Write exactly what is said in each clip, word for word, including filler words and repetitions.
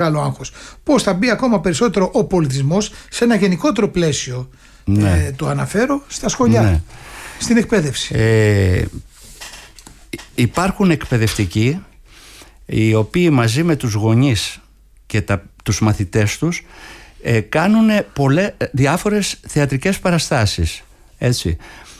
μεγάλο άγχος. Πώς θα μπει ακόμα περισσότερο ο πολιτισμός σε ένα γενικότερο πλαίσιο, ναι. ε, το αναφέρω, στα σχολιά, ναι. στην εκπαίδευση. Ε, υπάρχουν εκπαιδευτικοί οι οποίοι μαζί με τους γονείς και τα, τους μαθητές τους ε, κάνουν πολλές, διάφορες θεατρικές παραστάσεις, έτσι,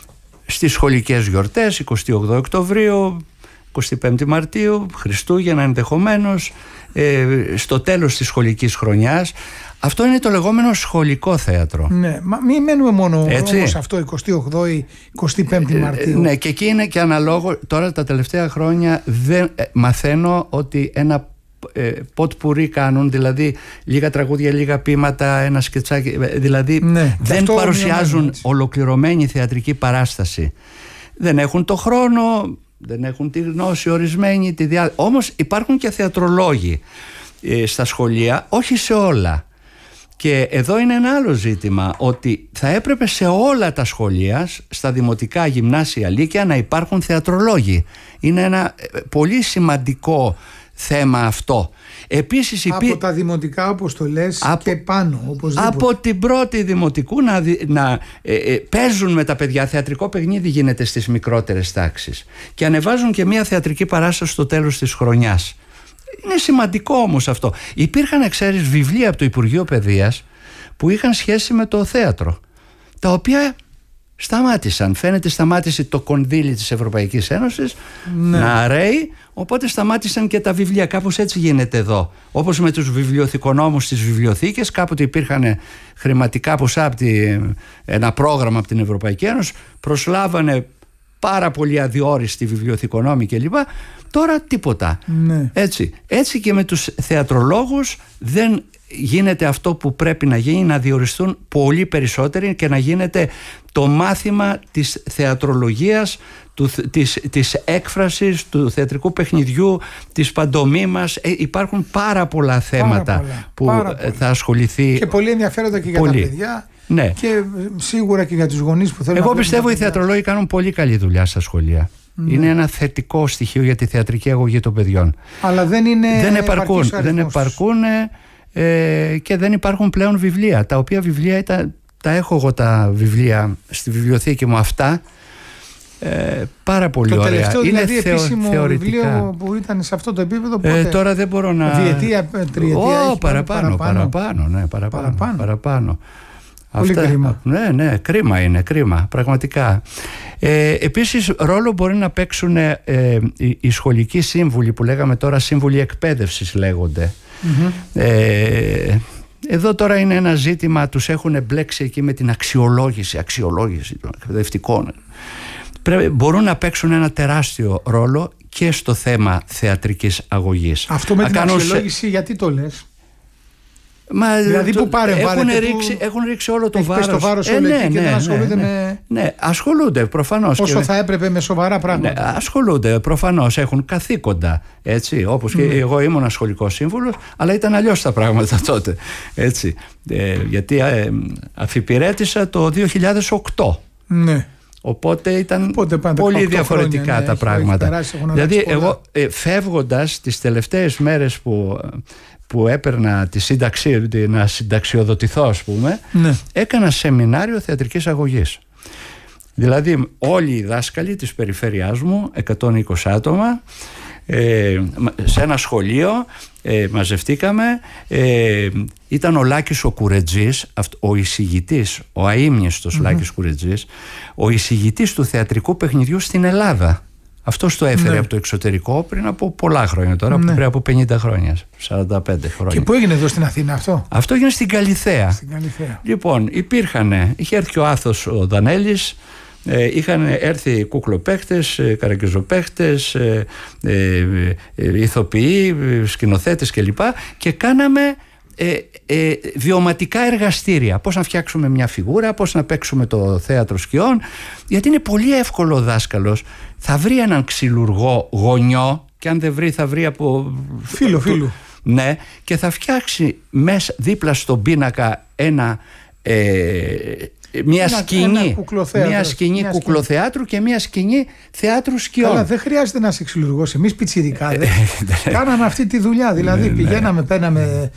στις σχολικές γιορτές, εικοστή όγδοη Οκτωβρίου, εικοστή πέμπτη Μαρτίου, Χριστούγεννα ενδεχομένως, ε, στο τέλος της σχολικής χρονιάς. Αυτό είναι το λεγόμενο σχολικό θέατρο. Ναι, μα μην μένουμε μόνο όμως αυτό, εικοστή όγδοη, εικοστή πέμπτη Μαρτίου. Ε, ναι, και εκεί είναι και αναλόγω. Τώρα τα τελευταία χρόνια δεν, ε, μαθαίνω ότι ένα ε, ποτ πουρί κάνουν, δηλαδή λίγα τραγούδια, λίγα ποίηματα, ένα σκετσάκι, δηλαδή ναι, δεν παρουσιάζουν ολοκληρωμένη θεατρική παράσταση. Δεν έχουν το χρόνο, δεν έχουν τη γνώση ορισμένη, τη διά... όμως υπάρχουν και θεατρολόγοι ε, στα σχολεία, όχι σε όλα. Και εδώ είναι ένα άλλο ζήτημα, ότι θα έπρεπε σε όλα τα σχολεία, στα δημοτικά, γυμνάσια, λύκεια, να υπάρχουν θεατρολόγοι. Είναι ένα πολύ σημαντικό θέμα αυτό. Επίσης, υπή... από τα δημοτικά, όπως το λες, από... και πάνω, οπωσδήποτε. Από την πρώτη δημοτικού να, να ε, ε, παίζουν με τα παιδιά. Θεατρικό παιχνίδι γίνεται στις μικρότερες τάξεις. Και ανεβάζουν και μια θεατρική παράσταση στο τέλος της χρονιάς. Είναι σημαντικό όμως αυτό. Υπήρχαν, ξέρεις, βιβλία από το Υπουργείο Παιδείας που είχαν σχέση με το θέατρο, τα οποία σταμάτησαν. Φαίνεται σταμάτησε το κονδύλι της Ευρωπαϊκής Ένωσης, ναι. να ρέει, οπότε σταμάτησαν και τα βιβλία. Κάπως έτσι γίνεται εδώ. Όπως με τους βιβλιοθηκονόμους στις βιβλιοθήκες, κάποτε υπήρχαν χρηματικά ποσά από τη, ένα πρόγραμμα από την Ευρωπαϊκή Ένωση, προσλάβανε πάρα πολύ αδιόριστοι βιβλιοθηκονόμοι κλπ. Τώρα τίποτα. Ναι. Έτσι. Έτσι και με τους θεατρολόγους δεν γίνεται αυτό που πρέπει να γίνει, να διοριστούν πολύ περισσότεροι και να γίνεται το μάθημα της θεατρολογίας, του, της, της έκφρασης, του θεατρικού παιχνιδιού, της παντομήμας. Ε, υπάρχουν πάρα πολλά θέματα πάρα πολλά, που πάρα πολλά. θα ασχοληθεί. Και πολύ ενδιαφέροντα και πολύ. για τα παιδιά. Ναι. Και σίγουρα και για τους γονείς που θέλουν. Εγώ να πιστεύω οι θεατρολόγοι κάνουν πολύ καλή δουλειά στα σχολεία. Ναι. Είναι ένα θετικό στοιχείο για τη θεατρική αγωγή των παιδιών. Αλλά δεν είναι. Δεν επαρκούν, δεν επαρκούν ε, και δεν υπάρχουν πλέον βιβλία. Τα οποία βιβλία ήταν, τα έχω εγώ τα βιβλία στη βιβλιοθήκη μου αυτά. Ε, πάρα πολύ το ωραία. Τελευταίο, είναι δηλαδή θεω, επίσημο θεωρητικά βιβλίο που ήταν σε αυτό το επίπεδο πότε? Ε, τώρα δεν μπορώ να. Διετία, τριετία. Ω, παραπάνω, παραπάνω, ναι, παραπάνω. παραπάνω. παραπάνω. Πολύ Αυτά, κρίμα. Ναι, ναι, κρίμα είναι, κρίμα, πραγματικά. Ε, επίσης, ρόλο μπορεί να παίξουν ε, οι, οι σχολικοί σύμβουλοι που λέγαμε τώρα, σύμβουλοι εκπαίδευσης λέγονται. Mm-hmm. Ε, εδώ τώρα είναι ένα ζήτημα, τους έχουν μπλέξει εκεί με την αξιολόγηση, αξιολόγηση των εκπαιδευτικών. Πρέπει, μπορούν να παίξουν ένα τεράστιο ρόλο και στο θέμα θεατρικής αγωγής. Αυτό με να την αξιολόγηση σε... γιατί το λες? Μα δηλαδή το, που πάρε, έχουν, ρίξει, που... έχουν ρίξει όλο το έχει βάρος. το βάρος ε, όλο ναι, εκεί και ναι, δεν ασχολούνται ναι, με... Ναι, ασχολούνται προφανώς. Όσο και... θα έπρεπε με σοβαρά πράγματα. Ναι, ασχολούνται προφανώς, έχουν καθήκοντα. Έτσι, όπως και mm. εγώ ήμουν σχολικός σύμβουλος, αλλά ήταν αλλιώς τα πράγματα τότε. Έτσι, ε, γιατί ε, αφιπηρέτησα το δύο χιλιάδες οκτώ. Ναι. Οπότε ήταν Οπότε πολύ διαφορετικά χρόνια, ναι, τα έχει, πράγματα. Έχει περάσει, δηλαδή εγώ ε, φεύγοντας τις τελευταίες μέρες που, που έπαιρνα τη σύνταξη, να συνταξιοδοτηθώ ας πούμε, ναι. έκανα σεμινάριο θεατρικής αγωγής. Δηλαδή όλοι οι δάσκαλοι της περιφέρειάς μου, εκατόν είκοσι άτομα, ε, σε ένα σχολείο ε, μαζευτήκαμε, ε, ήταν ο Λάκης ο Κουρετζής, ο εισηγητής, ο αείμνηστος mm-hmm. Λάκης Κουρετζής, ο εισηγητής του θεατρικού παιχνιδιού στην Ελλάδα. Αυτός το έφερε ναι. από το εξωτερικό πριν από πολλά χρόνια τώρα, ναι. πριν από πενήντα χρόνια, σαράντα πέντε χρόνια. Και πού έγινε εδώ στην Αθήνα αυτό? Αυτό έγινε στην Καλιθέα. Στην Καλιθέα. Λοιπόν, υπήρχαν, είχε έρθει και ο Άθος ο Δανέλης, Ε, είχαν έρθει κούκλοπαίχτες, ε, καραγκιόζοπαίχτες, ε, ε, ε, ηθοποιοί, ε, σκηνοθέτες κλπ. Και κάναμε ε, ε, βιωματικά εργαστήρια. Πώς να φτιάξουμε μια φιγούρα, πώς να παίξουμε το θέατρο σκιών. Γιατί είναι πολύ εύκολο ο δάσκαλος. Θα βρει έναν ξυλουργό γονιό, και αν δεν βρει, θα βρει από φίλο, φίλου. Ναι, και θα φτιάξει μέσα, δίπλα στον πίνακα ένα. Ε, Μια ένα, σκηνή, ένα κουκλοθέατρο, μια σκηνή μια κουκλοθεάτρου και μια σκηνή θεάτρου σκιών. Καλά, δεν χρειάζεται να είσαι ξυλουργός. Εμείς πιτσιρικάδες κάναμε αυτή τη δουλειά. Δηλαδή ναι, πηγαίναμε, παίρναμε